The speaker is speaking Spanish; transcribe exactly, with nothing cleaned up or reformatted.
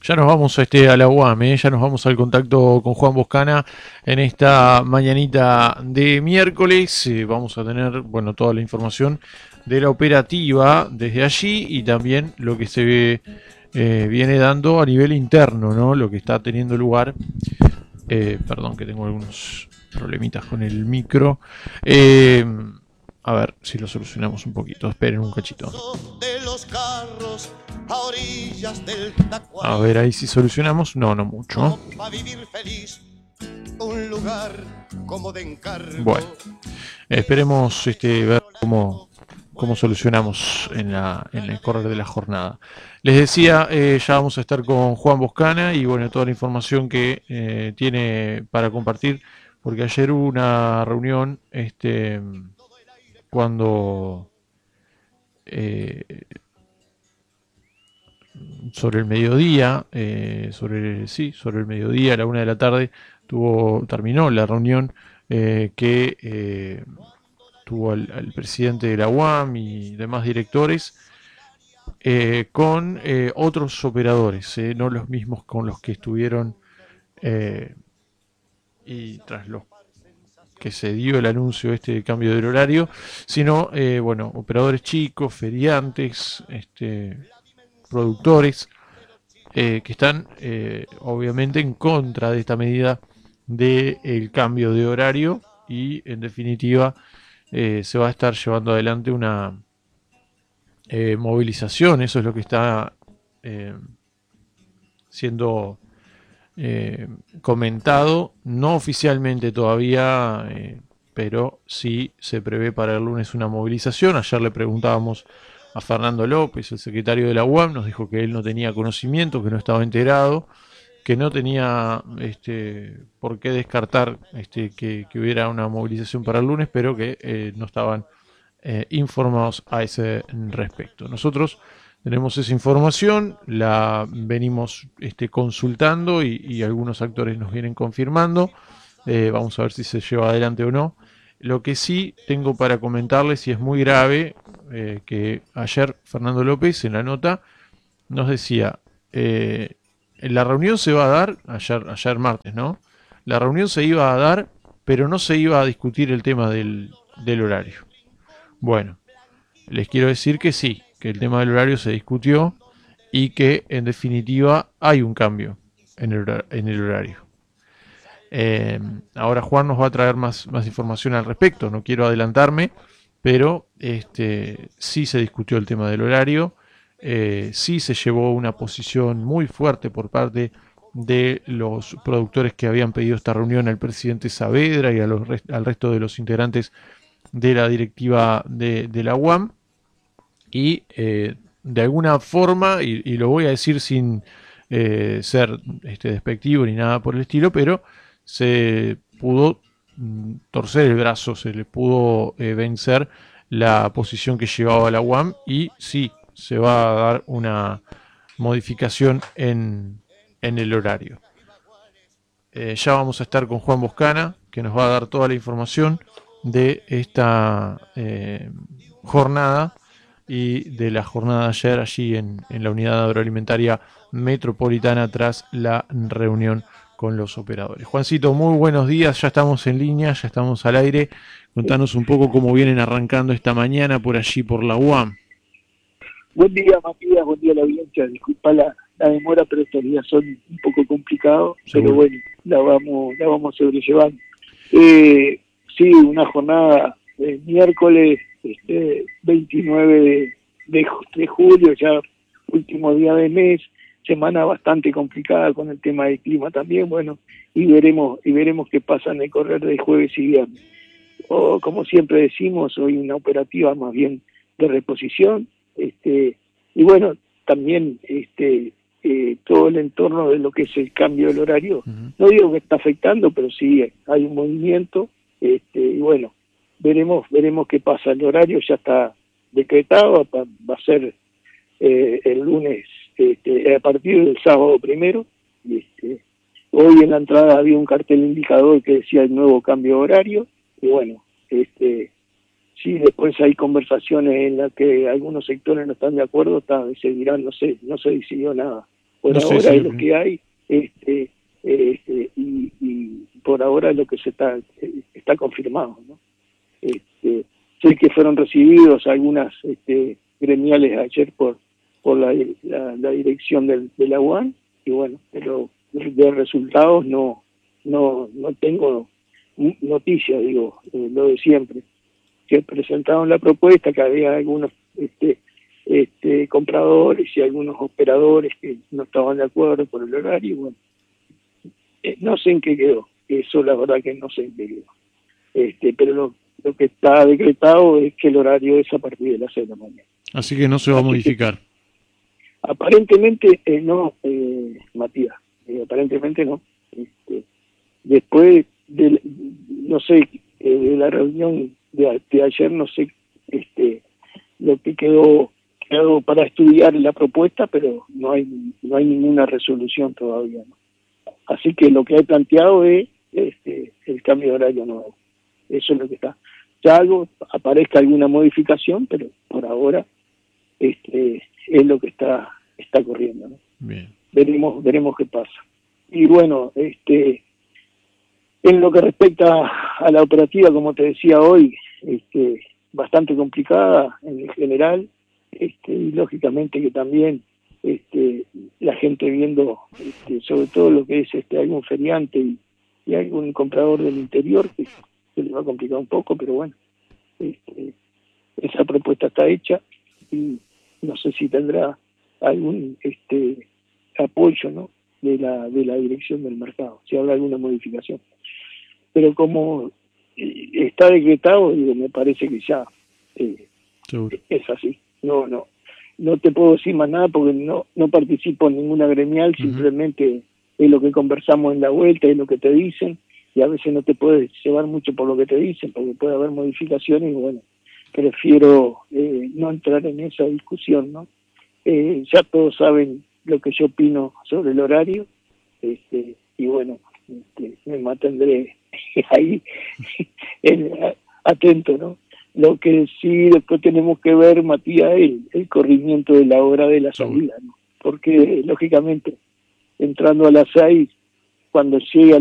Ya nos vamos a, este, a la U A M, ¿eh? Ya nos vamos al contacto con Juan Boscana en esta mañanita de miércoles. Eh, vamos a tener, bueno, toda la información de la operativa desde allí y también lo que se eh, viene dando a nivel interno, ¿no? Lo que está teniendo lugar. Eh, perdón que tengo algunos problemitas con el micro. Eh, a ver si lo solucionamos un poquito. Esperen un cachito. De los carros a orillas del A ver, ahí sí solucionamos. No, no mucho. Para vivir feliz, un lugar como de encargo. Bueno, esperemos este, ver cómo, cómo solucionamos en, la, en el correr de la jornada. Les decía, eh, ya vamos a estar con Juan Boscana y bueno, toda la información que eh, tiene para compartir, porque ayer hubo una reunión este, cuando eh, sobre el mediodía, eh, sobre sí, sobre el mediodía, a la una de la tarde, tuvo, terminó la reunión eh, que eh, tuvo al, al, presidente de la U A M y demás directores eh, con eh, otros operadores, eh, no los mismos con los que estuvieron eh, y tras los que se dio el anuncio este de cambio del horario, sino eh, bueno, operadores chicos, feriantes, este, productores, eh, que están eh, obviamente en contra de esta medida del cambio de horario y en definitiva eh, se va a estar llevando adelante una eh, movilización, eso es lo que está eh, siendo eh, comentado, no oficialmente todavía, eh, pero sí se prevé para el lunes una movilización. Ayer le preguntábamos a Fernando López, el secretario de la U A M, nos dijo que él no tenía conocimiento, que no estaba enterado, que no tenía este, por qué descartar este, que, que hubiera una movilización para el lunes, pero que eh, no estaban eh, informados a ese respecto. Nosotros tenemos esa información, la venimos este, consultando y, y algunos actores nos vienen confirmando. Eh, vamos a ver si se lleva adelante o no. Lo que sí tengo para comentarles, y es muy grave, eh, que ayer Fernando López en la nota nos decía, eh, la reunión se va a dar, ayer, ayer martes, ¿no? La reunión se iba a dar, pero no se iba a discutir el tema del, del horario. Bueno, les quiero decir que sí, que el tema del horario se discutió y que en definitiva hay un cambio en el, en el horario. Eh, ahora Juan nos va a traer más, más información al respecto, no quiero adelantarme, pero este, sí se discutió el tema del horario, eh, sí se llevó una posición muy fuerte por parte de los productores que habían pedido esta reunión al presidente Saavedra y a los, al resto de los integrantes de la directiva de, de la U A M y eh, de alguna forma, y, y, lo voy a decir sin eh, ser este, despectivo ni nada por el estilo, pero se pudo mm, torcer el brazo, se le pudo eh, vencer la posición que llevaba la U A M y sí, se va a dar una modificación en, en el horario. Eh, ya vamos a estar con Juan Boscana, que nos va a dar toda la información de esta eh, jornada y de la jornada de ayer allí en, en la unidad agroalimentaria metropolitana tras la reunión con los operadores. Juancito, muy buenos días, ya estamos en línea, ya estamos al aire. Contanos un poco cómo vienen arrancando esta mañana por allí por la U A M. Buen día, Matías, buen día a la audiencia. Disculpa la, la demora, pero estos días son un poco complicados, ¿seguro? Pero bueno, la vamos, la vamos sobrellevando. Eh, sí, una jornada de miércoles, este, veintinueve de, de, de julio, ya último día del mes, semana bastante complicada con el tema del clima también, bueno, y veremos, y veremos qué pasa en el correr de jueves y viernes. O, como siempre decimos, hoy una operativa más bien de reposición, este, y bueno, también este, eh, todo el entorno de lo que es el cambio del horario, uh-huh. No digo que está afectando, pero sí hay un movimiento, este, y bueno, veremos veremos qué pasa. El horario ya está decretado, va, va a ser eh, el lunes, este, a partir del sábado primero, y este, hoy en la entrada había un cartel indicador que decía el nuevo cambio de horario, y bueno, este sí, después hay conversaciones en las que algunos sectores no están de acuerdo, está, se dirán, no sé, no se decidió nada. Por No sé ahora si es lo que hay, este, este, y, y por ahora es lo que se está, está confirmado, ¿no? Este, sé que fueron recibidos algunas este, gremiales ayer por por la, la, la dirección del, de la U A N, y bueno, pero de resultados no no no tengo noticias, digo, eh, lo de siempre, que presentaron la propuesta, que había algunos este, este, compradores y algunos operadores que no estaban de acuerdo por el horario, y bueno, eh, no sé en qué quedó, eso la verdad que no sé en qué quedó, este, pero lo, lo que está decretado es que el horario es a partir de las seis de la mañana. Así que no se va a Así modificar. Que, aparentemente eh, no, eh, Matías, eh, aparentemente no. Este, después de, no sé, eh, de la reunión de, de ayer, no sé este, lo que quedó, quedó para estudiar la propuesta, pero no hay no hay ninguna resolución todavía, ¿no? Así que lo que hay planteado es este, el cambio de horario nuevo. Eso es lo que está. Ya algo, aparezca alguna modificación, pero por ahora este, es lo que está está corriendo, ¿no? Bien. Veremos veremos qué pasa. Y bueno, este en lo que respecta a la operativa, como te decía hoy, este, bastante complicada en general, este, y lógicamente que también este, la gente viendo este, sobre todo lo que es este algún feriante y, y algún comprador del interior que se le va a complicar un poco, pero bueno, este, esa propuesta está hecha y no sé si tendrá algún este apoyo, ¿no?, de la de la dirección del mercado, si habrá alguna modificación. Pero como eh, está decretado, digo, me parece que ya eh, es así. No, no, no te puedo decir más nada porque no no participo en ninguna gremial, uh-huh. Simplemente es lo que conversamos en la vuelta, es lo que te dicen, y a veces no te puedes llevar mucho por lo que te dicen, porque puede haber modificaciones, y bueno, prefiero eh, no entrar en esa discusión, ¿no? Eh, ya todos saben lo que yo opino sobre el horario, este, y bueno, este, me mantendré ahí atento, ¿no? Lo que sí después tenemos que ver, Matías, el, el corrimiento de la hora de la salida, ¿no? Porque lógicamente entrando a las seis, cuando llega